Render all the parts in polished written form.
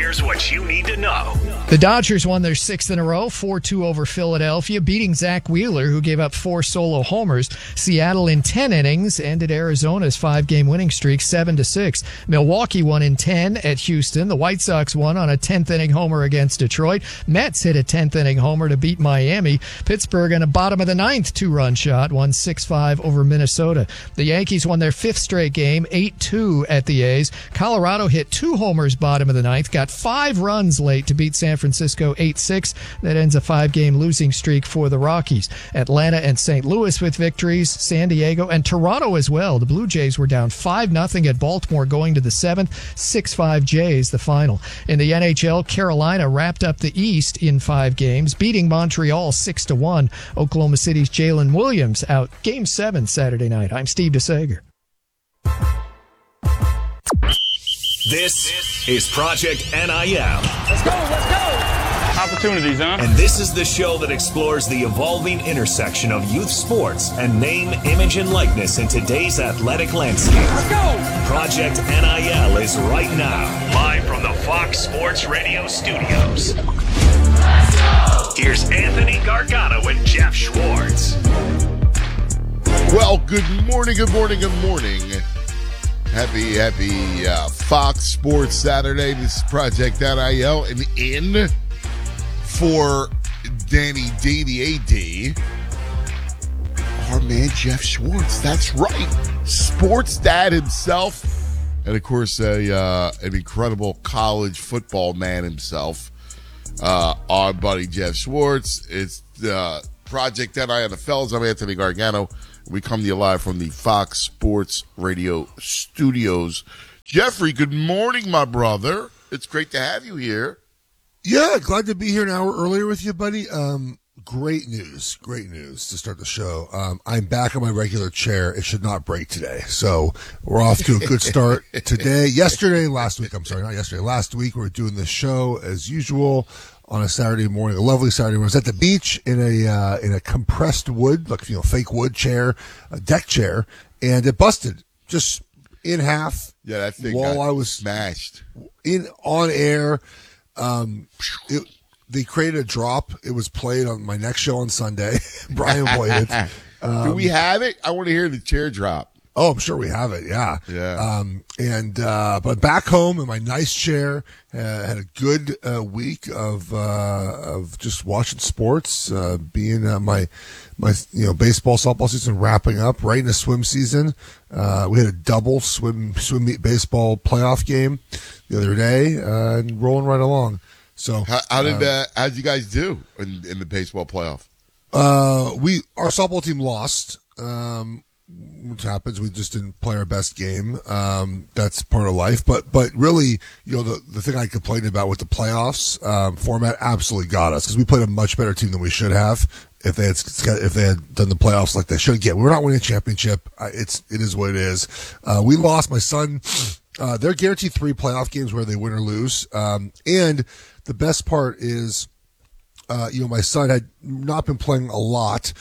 Here's what you need to know. The Dodgers won their sixth in a row, 4-2 over Philadelphia, beating Zach Wheeler, who gave up 4 solo homers. Seattle in 10 innings ended Arizona's 5-game winning streak 7-6. Milwaukee won in 10 at Houston. The White Sox won on a 10th inning homer against Detroit. Mets hit a 10th inning homer to beat Miami. Pittsburgh in a bottom of the ninth 2-run shot won 6-5 over Minnesota. The Yankees won their 5th straight game, 8-2 at the A's. Colorado hit 2 homers bottom of the ninth, got 5 runs late to beat San Francisco 8-6. That ends a 5-game losing streak for the Rockies. Atlanta and St. Louis with victories, San Diego and Toronto as well. The Blue Jays were down 5-0 at Baltimore going to the 7th, 6-5 Jays the final. In the NHL, Carolina wrapped up the East in 5 games, beating Montreal 6-1. Oklahoma City's Jalen Williams out Game 7 Saturday night. I'm Steve DeSager. This is Project NIL. Let's go. Opportunities, huh? And this is the show that explores the evolving intersection of youth sports and name, image, and likeness in today's athletic landscape. Let's go. Project NIL is right now, live from the Fox Sports Radio studios. Let's go. Here's Anthony Gargano and Jeff Schwartz. Well, good morning. Happy Fox Sports Saturday. This is Project NIL, and in for Danny D, the AD, our man Jeff Schwartz. That's right, sports dad himself, and of course an incredible college football man himself. Our buddy Jeff Schwartz. It's Project NIL, the fellas. I'm Anthony Gargano. We come to you live from the Fox Sports Radio studios. Jeffrey, good morning, my brother. It's great to have you here. Yeah, glad to be here an hour earlier with you, buddy. Great news to start the show. I'm back on my regular chair. It should not break today. So we're off to a good start today. Last week we were doing the show as usual on a Saturday morning, a lovely Saturday morning. I was at the beach in a compressed wood, like, fake wood chair, a deck chair, and it busted just in half. Yeah, that thing while I was smashed on air. They created a drop. It was played on my next show on Sunday. Brian played it. Do we have it? I want to hear the chair drop. Oh, I'm sure we have it. Yeah. But back home in my nice chair, had a good week of just watching sports, being my baseball, softball season wrapping up, right in the swim season. We had a double swim meet baseball playoff game the other day, and rolling right along. So how did you guys do in the baseball playoff? Our softball team lost. Which happens. We just didn't play our best game. That's part of life. But really, the thing I complained about with the playoffs format absolutely got us, because we played a much better team than we should have if they had done the playoffs like they should. Again, we're not winning a championship. It is what it is. We lost. My son, they're guaranteed 3 playoff games where they win or lose. And the best part is, my son had not been playing a lot.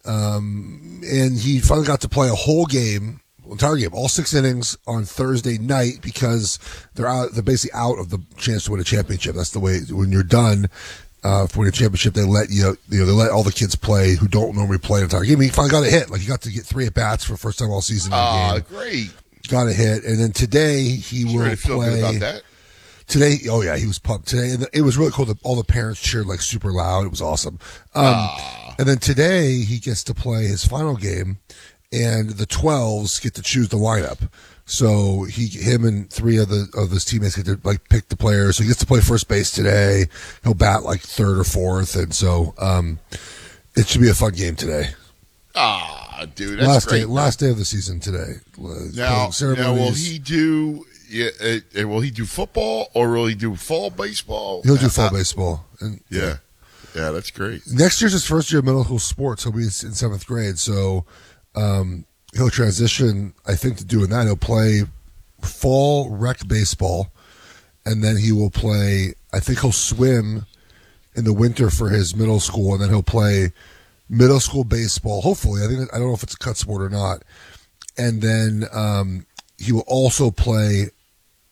And he finally got to play a whole game, entire game, all 6 innings on Thursday night, because they're basically out of the chance to win a championship. That's the way, when you're done, for winning a championship, they let they let all the kids play who don't normally play an entire game. He finally got a hit. Like, he got to get 3 at-bats for the first time all season. Great. Got a hit. And then today he will play. About that? Today, oh yeah, he was pumped today, and it was really cool that all the parents cheered like super loud. It was awesome. And then today he gets to play his final game, and the 12s get to choose the lineup. So him and 3 of his teammates get to pick the players. So he gets to play first base today. He'll bat 3rd or 4th, and so it should be a fun game today. Dude, that's great. Last day of the season today. Now, will he do? Will he do football, or will he do fall baseball? He'll do fall baseball. Yeah, that's great. Next year's his first year of middle school sports. He'll be in 7th grade, so he'll transition, I think, to doing that. He'll play fall rec baseball, and then he will play, I think he'll swim in the winter for his middle school, and then he'll play middle school baseball, hopefully. I don't know if it's a cut sport or not. And then he will also play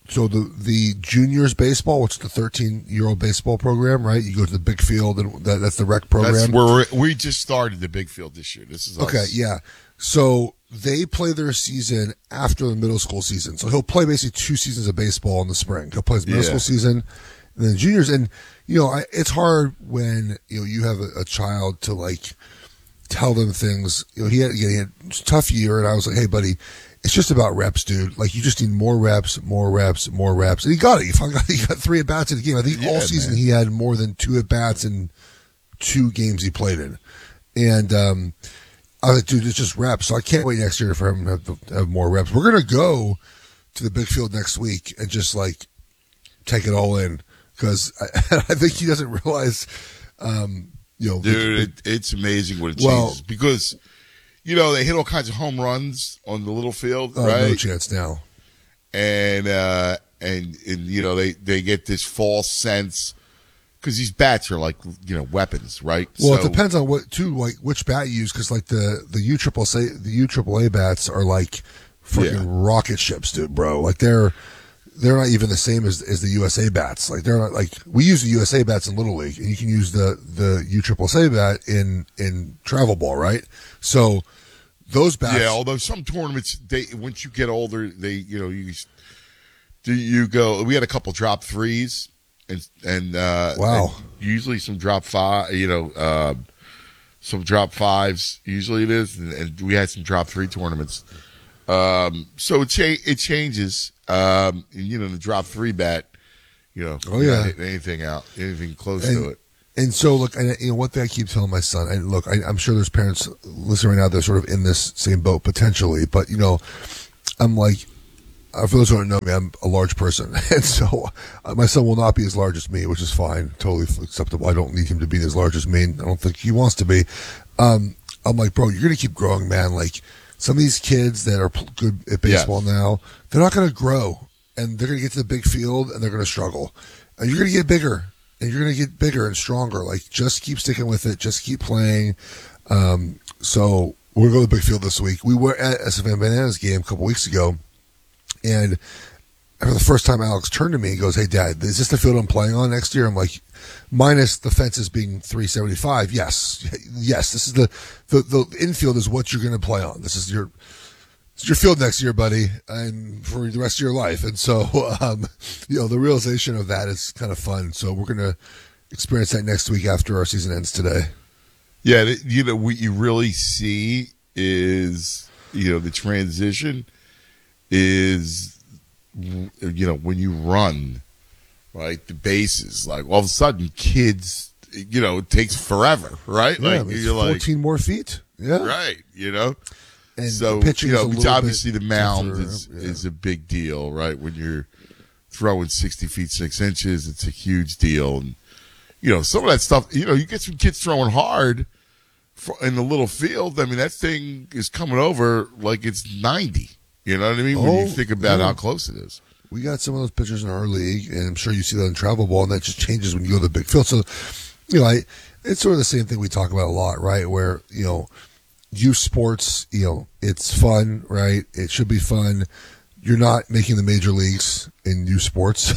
So the juniors baseball, which is the 13-year-old baseball program, right? You go to the big field, and that's the rec program. That's where we just started the big field this year. This is us. Okay, yeah. So they play their season after the middle school season. So he'll play basically 2 seasons of baseball in the spring. He'll play his middle school season and then juniors. And, it's hard when, you have a child to, like, tell them things. He had a tough year, and I was like, hey, buddy, it's just about reps, dude. Like, you just need more reps. And he got it. He got 3 at-bats in the game. I think all season he had more than 2 at-bats in 2 games he played in. And I was like, dude, it's just reps. So I can't wait next year for him to have more reps. We're going to go to the big field next week and just, like, take it all in. Because I think he doesn't realize, dude, it's amazing what it changes. Because, they hit all kinds of home runs on the little field, right? No chance now. And they get this false sense, because these bats are like, weapons, right? Well, it depends on which bat you use, because, like, the UAAA bats are like freaking rocket ships, dude, bro. Like, they're not even the same as the USA bats. Like, they're not, like, we use the USA bats in Little League, and you can use the UAAA bat in travel ball, right? So those bats. Yeah, although some tournaments, once you get older, you go. We had a couple drop 3s, and wow, and usually some drop 5. Some drop 5s. Usually it is, and we had some drop 3 tournaments. So it changes. The drop 3 bat, hit anything close to it. And so, look, one thing I keep telling my son, and look, I'm sure there's parents listening right now that are sort of in this same boat potentially, but, I'm like, for those who don't know me, I'm a large person. And so my son will not be as large as me, which is fine, totally acceptable. I don't need him to be as large as me. I don't think he wants to be. I'm like, bro, you're going to keep growing, man. Like, some of these kids that are good at baseball now, they're not going to grow, and they're going to get to the big field, and they're going to struggle. And you're going to get bigger, and you're going to get bigger and stronger. Like, just keep sticking with it. Just keep playing. So we're going to the big field this week. We were at SFM Bananas game a couple weeks ago, and for the first time, Alex turned to me and goes, "Hey, Dad, is this the field I'm playing on next year?" I'm like, minus the fences being 375. Yes. This is the infield is what you're going to play on. This is your field next year, buddy, and for the rest of your life. And so, the realization of that is kind of fun. So we're going to experience that next week after our season ends today. Yeah, what you really see is, the transition is, when you run, right, the bases, like, all of a sudden kids, it takes forever, right? Yeah, like, you're 14 more feet. Yeah. Right, And so, pitching obviously the mound is a big deal, right? When you're throwing 60 feet 6 inches, it's a huge deal. And, some of that stuff, you get some kids throwing hard in the little field. I mean, that thing is coming over like it's 90. You know what I mean? When you think about how close it is. We got some of those pitchers in our league, and I'm sure you see that in travel ball, and that just changes when you go to the big field. So, it's sort of the same thing we talk about a lot, right? Where, youth sports, it's fun, right? It should be fun. You're not making the major leagues in youth sports.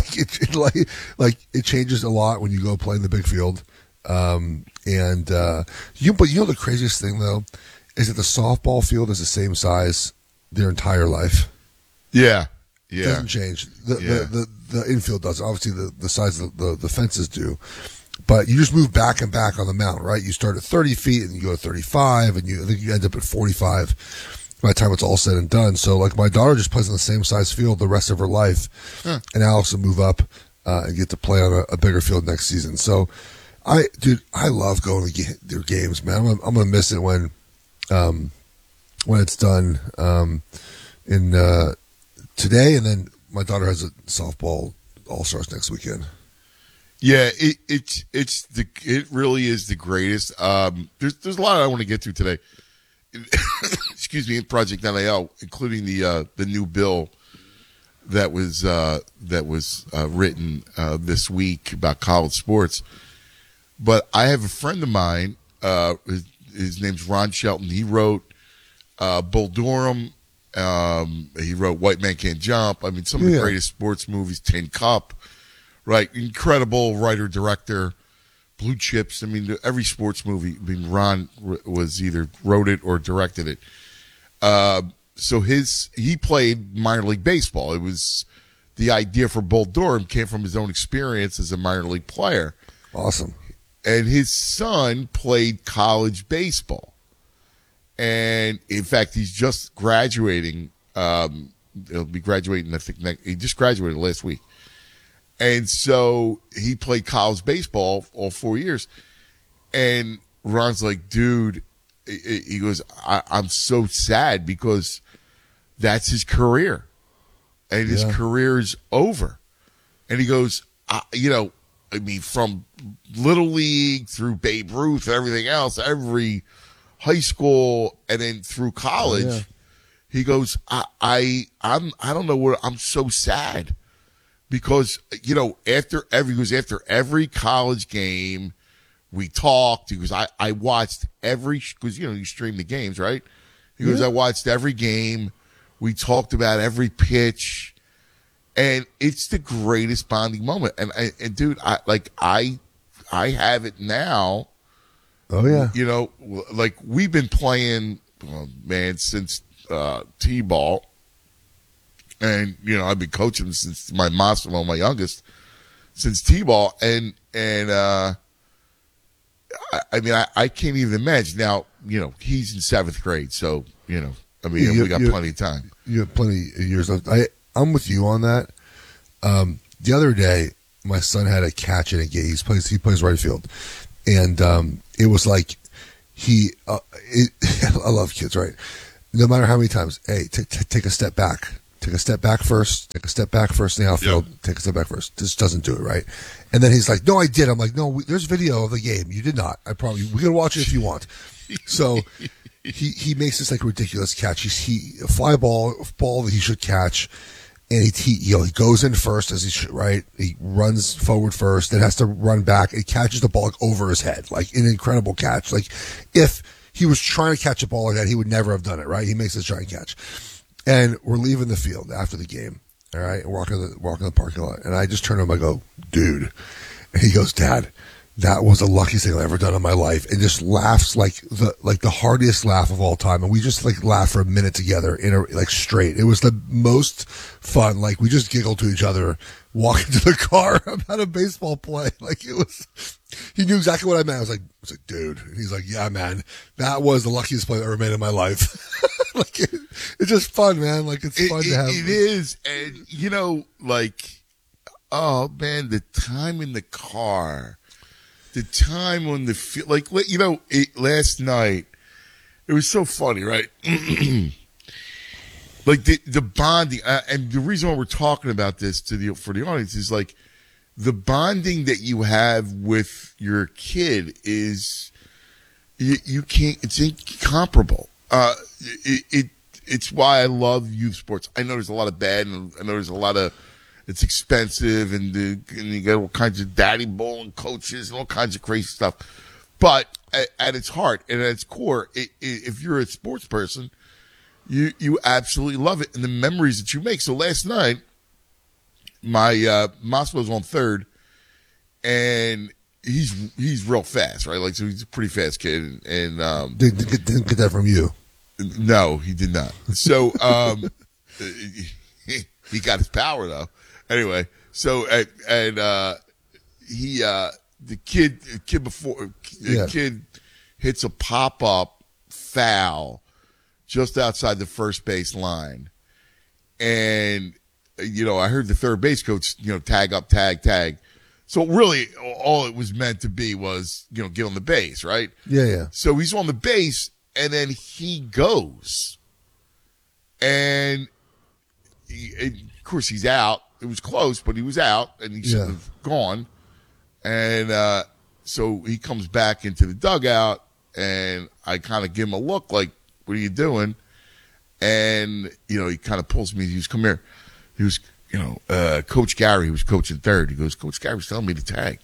it changes a lot when you go play in the big field. But the craziest thing though is that the softball field is the same size their entire life. Yeah. It doesn't change. The infield does. Obviously, the size of the fences do. But you just move back and back on the mound, right? You start at 30 feet and you go to 35, and I think you end up at 45 by the time it's all said and done. So, like, my daughter just plays on the same size field the rest of her life, and Alex will move up and get to play on a bigger field next season. So, I love going to their games, man. I'm gonna miss it when it's done in today, and then my daughter has a softball all-stars next weekend. Yeah, it really is the greatest. There's a lot I want to get to today. Excuse me, in Project NIL, including the new bill that was written this week about college sports. But I have a friend of mine. His name's Ron Shelton. He wrote Bull Durham He wrote White Man Can't Jump. I mean, some of the greatest sports movies, Tin Cup, right? Incredible writer, director, Blue Chips. I mean, every sports movie. I mean, Ron was either wrote it or directed it. So he played minor league baseball. It was the idea for Bull Durham came from his own experience as a minor league player. Awesome. And his son played college baseball. And in fact, he's just graduating. He'll be graduating, I think, he just graduated last week. And so he played college baseball all 4 years. And Ron's like, dude, he goes, I'm so sad because that's his career. And his career's over. And he goes, from Little League through Babe Ruth and everything else, every high school and then through college, he goes, I don't know what, I'm so sad because, after every college game we talked, he goes, I watched because, you stream the games, right? He goes, I watched every game. We talked about every pitch and it's the greatest bonding moment. And dude, I have it now. Oh yeah. Like we've been playing, since T-ball, and I've been coaching since my youngest, since T-ball, and I can't even imagine now. He's in 7th grade, so we got plenty of time. You have plenty of years left. I'm with you on that. The other day, my son had a catch in a game. He plays right field. And it was like I love kids, right? No matter how many times, hey, take a step back. Take a step back first. Take a step back first in the outfield. Yep. Take a step back first. Just doesn't do it, right? And then he's like, no, I did. I'm like, no, there's video of the game. You did not. I promise you. We can watch it if you want. So he makes this like ridiculous catch. He a fly ball that he should catch. And he goes in first as he should, right? He runs forward first, then has to run back. He catches the ball like over his head, like an incredible catch. Like if he was trying to catch a ball like that, he would never have done it, right? He makes this giant catch. And we're leaving the field after the game, all right? Walking the parking lot. And I just turn to him, I go, dude. And he goes, Dad, that was the luckiest thing I've ever done in my life. And just laughs like the heartiest laugh of all time. And we just laughed for a minute together straight. It was the most fun. Like we just giggled to each other walking to the car about a baseball play. He knew exactly what I meant. I was like, dude. And he's like, yeah, man, that was the luckiest play I ever made in my life. It's just fun, man. It's fun to have. It is. And oh man, the time in the car. The time on the field, last night, it was so funny, right? The bonding, and the reason why we're talking about this for the audience is the bonding that you have with your kid is you can't. It's incomparable. It's why I love youth sports. I know there's a lot of bad, and I know there's a lot of. It's expensive, and you get all kinds of daddy bowling coaches and all kinds of crazy stuff. But at its heart and at its core, if you're a sports person, you absolutely love it and the memories that you make. So last night, my Maslo's on third, and he's real fast, right? So he's a pretty fast kid, and didn't get that from you. No, he did not. So he got his power though. Anyway, so the kid hits a pop-up foul just outside the first base line, and I heard the third base coach tag up, tag. So really, all it was meant to be was get on the base, right? Yeah. So he's on the base, and then he goes, and of course he's out. It was close, but he was out, and he should have gone. And so he comes back into the dugout, and I kind of give him a look like, what are you doing? And, he kind of pulls me. He goes, come here. He was, Coach Gary, who was coaching third. He goes, Coach Gary was telling me to tag.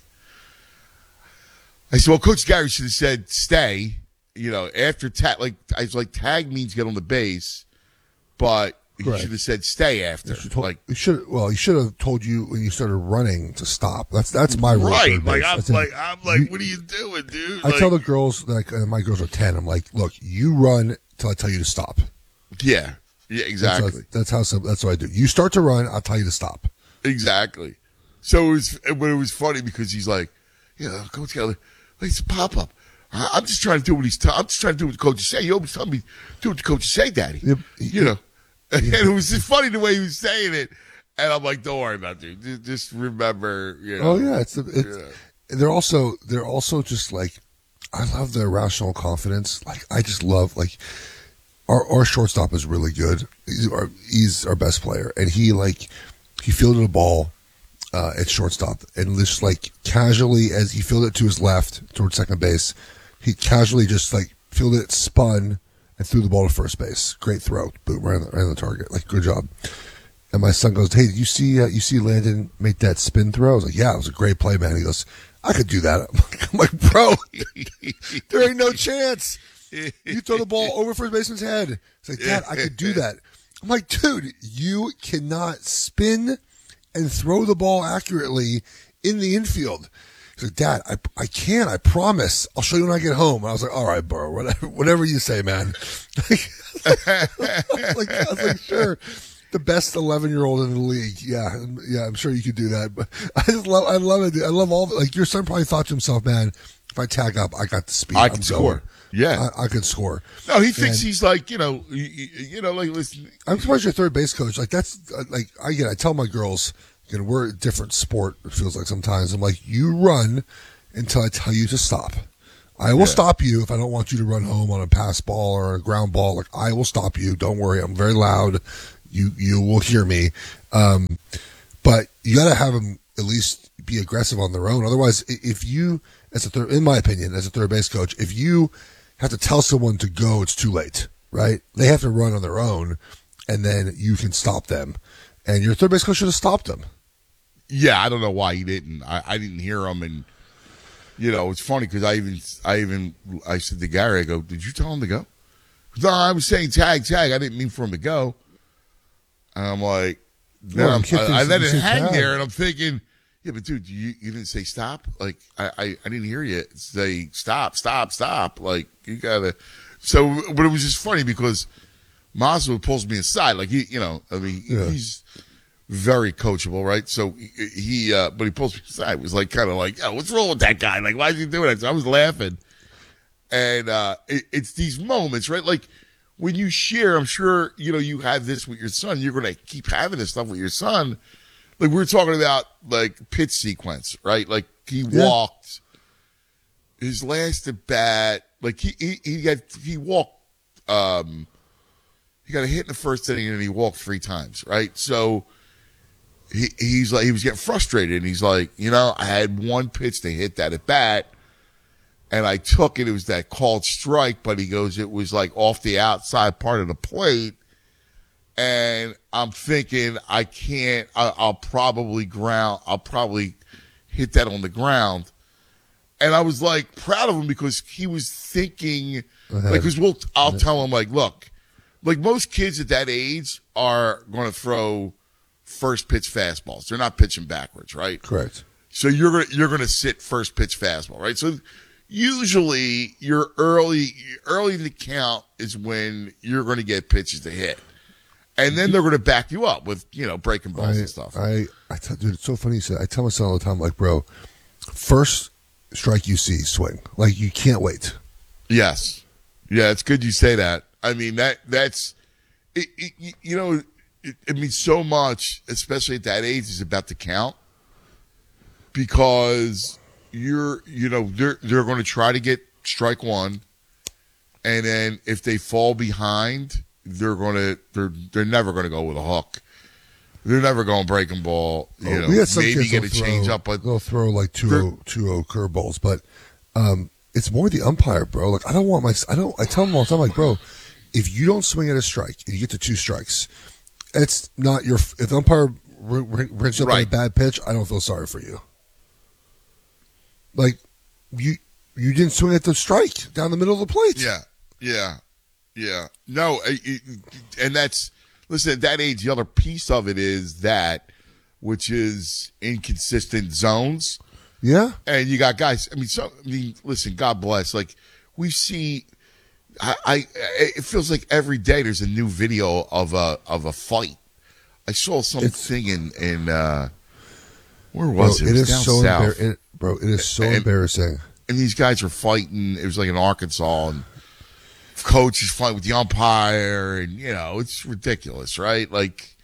I said, well, Coach Gary should have said stay, after tag. I was like, tag means get on the base. but he Right. should have said stay after. He should have told you when you started running to stop. That's my rule. Right. Third base. I'm like, what are you doing, dude? I tell the girls, my girls are 10. I'm like, look, you run till I tell you to stop. Yeah, exactly. That's what I do. You start to run, I'll tell you to stop. Exactly. So it was funny because he's like, Coach Kelly, it's a pop up. I'm just trying to do what I'm just trying to do what the coaches say. You always tell me do what the coaches say, Daddy. Yep. And it was just funny the way he was saying it. And I'm like, don't worry about it, dude. Just remember, Oh yeah, they're also just like, I love their irrational confidence. Like I just love our shortstop is really good. He's our best player, and he fielded a ball at shortstop, and just casually as he fielded it to his left towards second base, he casually just fielded it, spun, and threw the ball to first base. Great throw, boom, right on the target. Good job. And my son goes, "Hey, did you see Landon make that spin throw?" I was like, "Yeah, it was a great play, man." He goes, "I could do that." I'm like, "Bro, there ain't no chance. You throw the ball over first baseman's head." He's like, "Dad, I could do that." I'm like, "Dude, you cannot spin and throw the ball accurately in the infield." He's like, "Dad, I can. I promise. I'll show you when I get home." And I was like, "All right, bro, whatever you say, man." I was like, "Sure." The best 11-year-old in the league. Yeah, I'm sure you could do that. But I love it. Dude. I love all your son probably thought to himself, man, if I tag up, I got the speed. I can score. Yeah. I can score. No, he thinks he's listen. I'm surprised you're third base coach. That's I tell my girls, we're a different sport, it feels like sometimes. I'm like, you run until I tell you to stop. I will stop you if I don't want you to run home on a pass ball or a ground ball. I will stop you. Don't worry. I'm very loud. You will hear me, but you got to have them at least be aggressive on their own. Otherwise, if you, in my opinion, as a third base coach, if you have to tell someone to go, it's too late, right? They have to run on their own, and then you can stop them. And your third base coach should have stopped them. Yeah, I don't know why he didn't. I didn't hear him, and it's funny because I said to Gary, I go, "Did you tell him to go?" No, I was saying tag. I didn't mean for him to go. And I'm like, I let it hang there, and I'm thinking, yeah, but dude, you didn't say stop. I didn't hear you say stop. You gotta. So, but it was just funny because Mazda pulls me aside, he's very coachable, right? So but he pulls me aside. It was kind of what's wrong with that guy? Why is he doing that? So I was laughing, and it's these moments, right? When you share, I'm sure, you have this with your son. You're going to keep having this stuff with your son. We were talking about, pitch sequence, right? He walked his last at bat. He walked, he got a hit in the first inning and he walked 3 times, right? So he was getting frustrated and he's like, I had one pitch to hit that at bat. And I took it. It was that called strike, but he goes, it was off the outside part of the plate. And I'm thinking, I can't, I'll probably hit that on the ground. And I was proud of him because he was thinking, I'll tell him look, most kids at that age are going to throw first pitch fastballs. They're not pitching backwards, right? Correct. So you're going to sit first pitch fastball, right? So usually you're early in the count is when you're going to get pitches to hit. And then they're going to back you up with, breaking balls and stuff. Dude, it's so funny you said. I tell my son all the time, bro, first strike you see, swing. You can't wait. Yes. Yeah, it's good you say that. I mean, that's, it means so much, especially at that age, is about the count. Because they're going to try to get strike one, and then if they fall behind, they're never going to go with a hook. They're never going breaking ball. We had some maybe kids get a change up, but they'll throw 2-0 curveballs. But it's more the umpire, bro. I don't want I tell them all the time, bro, if you don't swing at a strike and you get to 2 strikes, it's not your. If the umpire brings up a bad pitch, I don't feel sorry for you. You didn't swing at the strike down the middle of the plate. Yeah. No, and that's listen, at that age, the other piece of it is that, which is inconsistent zones. Yeah. And you got guys, listen, God bless. Like, we see, it feels like every day there's a new video of a fight. I saw something in where was it? It was down south. It is so embarrassing. And these guys were fighting. It was like in Arkansas, and coach is fighting with the umpire, and it's ridiculous, right? Like,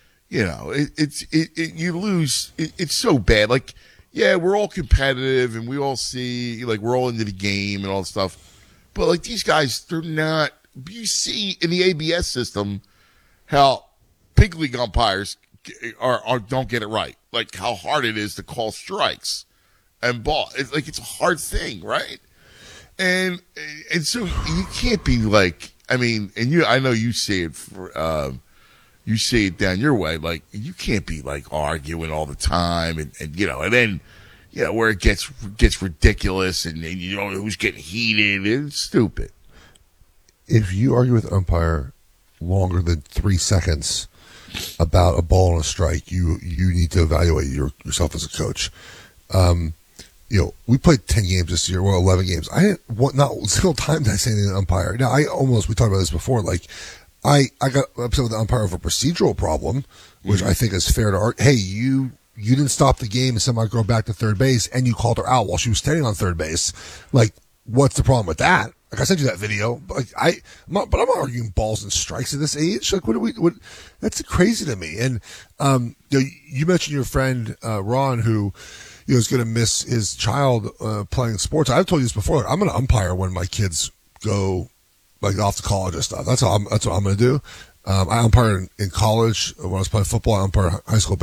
you lose. It's so bad. Like, yeah, we're all competitive, and we all see, like, we're all into the game and all that stuff. But like, these guys, they're not. You see in the ABS system how big league umpires don't get it right. Like, how hard it is to call strikes and ball. It's a hard thing, right? And so you can't be like, I know you see it you see it down your way. Like, you can't be like arguing all the time and then where it gets ridiculous and who's getting heated. It's stupid. If you argue with an umpire longer than 3 seconds about a ball and a strike, you need to evaluate yourself as a coach. We played 10 games this year, 11 games. Not a single time did I say anything to the umpire. Now, we talked about this before, like, I got upset with the umpire over a procedural problem, which I think is fair to argue. Hey, you didn't stop the game and send my girl back to third base, and you called her out while she was standing on third base. Like, what's the problem with that? Like, I sent you that video, but I'm not arguing balls and strikes at this age. Like, what? That's crazy to me. And you mentioned your friend Ron, who is going to miss his child playing sports. I've told you this before. I'm going to umpire when my kids go like off to college and stuff. That's what I'm going to do. I umpired in college when I was playing football. I umpired high school